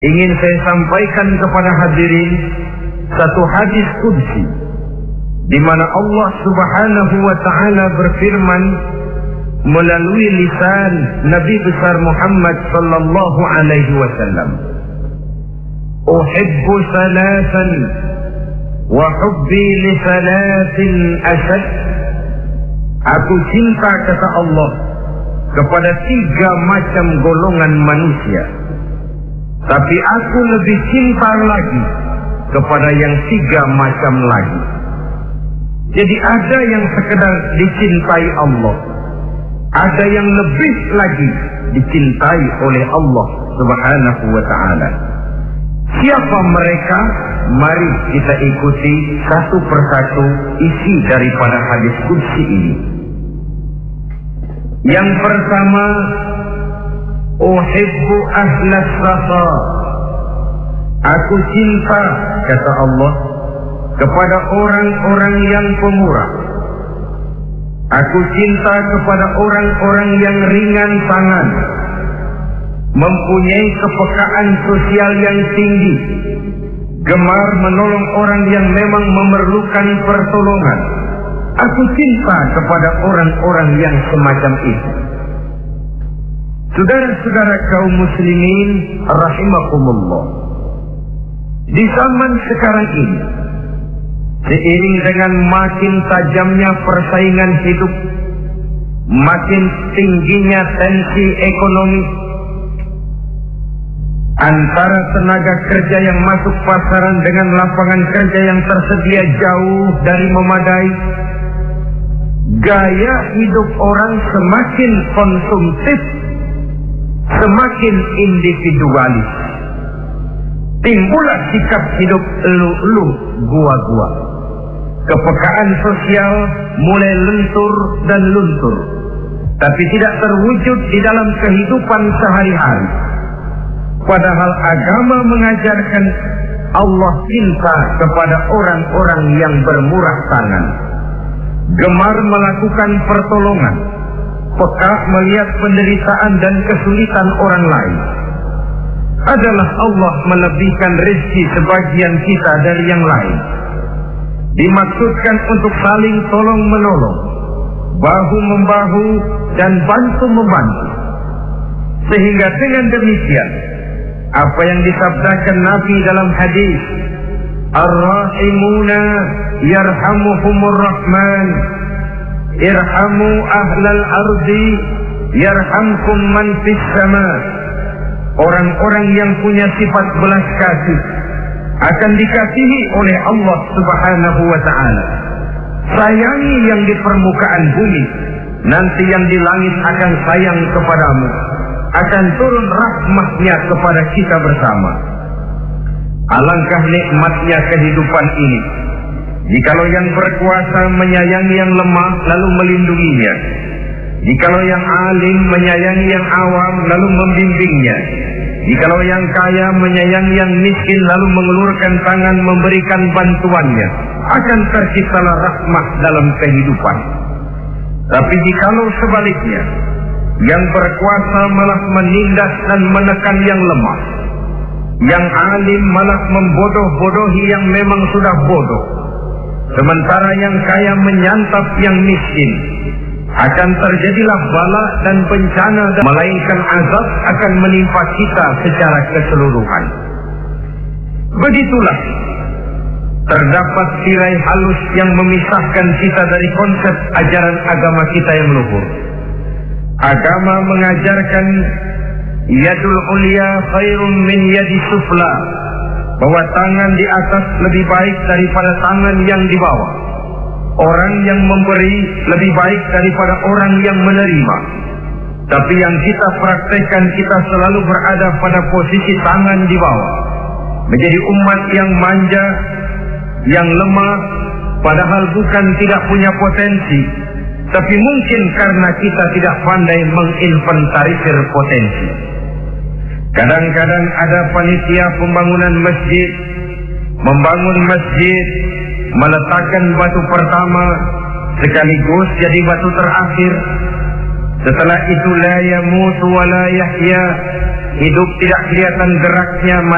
ingin saya sampaikan kepada hadirin satu hadis qudsi di mana Allah Subhanahu wa taala berfirman melalui lisan Nabi besar Muhammad sallallahu alaihi wasallam, "Uhibbu salatan wa hubbi li salatin ashad." Aku cinta, kata Allah, kepada 3 macam golongan manusia, tapi aku lebih cinta lagi kepada yang 3 macam lagi. Jadi ada yang sekedar dicintai Allah, ada yang lebih lagi dicintai oleh Allah Subhanahu wa ta'ala. Siapa mereka? Mari kita ikuti satu persatu isi daripada hadis qudsi ini. Yang pertama, uhibbu ahlas safa. Aku cinta, kata Allah, kepada orang-orang yang pemurah. Aku cinta kepada orang-orang yang ringan tangan, mempunyai kepekaan sosial yang tinggi, gemar menolong orang yang memang memerlukan pertolongan. Aku cinta kepada orang-orang yang semacam itu. Saudara-saudara kaum muslimin rahimakumullah, di zaman sekarang ini, seiring dengan makin tajamnya persaingan hidup, makin tingginya tensi ekonomi, antara tenaga kerja yang masuk pasaran dengan lapangan kerja yang tersedia jauh dari memadai, gaya hidup orang semakin konsumtif, semakin individualis. Timbullah sikap hidup elu-elu, gua-gua. Kepekaan sosial mulai lentur dan luntur, tapi tidak terwujud di dalam kehidupan sehari-hari. Padahal agama mengajarkan Allah cinta kepada orang-orang yang bermurah tangan, gemar melakukan pertolongan, peka melihat penderitaan dan kesulitan orang lain. Adalah Allah melebihkan rezeki sebagian kita dari yang lain. Dimaksudkan untuk saling tolong-menolong, bahu-membahu dan bantu-membantu. Sehingga dengan demikian, apa yang disabdakan Nabi dalam hadis, "Ar-rahimuna yarhamuhumur rahman, irhamu ahlal ardi yarhamkum man fis sama." Orang-orang yang punya sifat belas kasih akan dikasihi oleh Allah Subhanahu wa ta'ala. Sayangi yang di permukaan bumi, nanti yang di langit akan sayang kepadamu, akan turun rahmatnya kepada kita bersama. Alangkah nikmatnya kehidupan ini, jikalau yang berkuasa menyayangi yang lemah lalu melindunginya, jikalau yang alim menyayangi yang awam lalu membimbingnya, jikalau yang kaya menyayangi yang miskin lalu mengulurkan tangan memberikan bantuannya, akan terciptalah rahmat dalam kehidupan. Tapi jikalau sebaliknya, yang berkuasa malah menindas dan menekan yang lemah, yang alim malah membodoh-bodohi yang memang sudah bodoh, sementara yang kaya menyantap yang miskin, akan terjadilah bala dan bencana, melainkan azab akan menimpa kita secara keseluruhan. Begitulah terdapat tirai halus yang memisahkan kita dari konsep ajaran agama kita yang luhur. Agama mengajarkan yadul ulya khairun min yadi sufla, bahwa tangan di atas lebih baik daripada tangan yang di bawah. Orang yang memberi lebih baik daripada orang yang menerima. Tapi yang kita praktekkan, kita selalu berada pada posisi tangan di bawah, menjadi umat yang manja, yang lemah, padahal bukan tidak punya potensi, tapi mungkin karena kita tidak pandai menginventarisir potensi. Kadang-kadang ada panitia pembangunan masjid, membangun masjid, meletakkan batu pertama sekaligus jadi batu terakhir. Setelah itu la yamutu wa la yahya, hidup tidak kelihatan geraknya.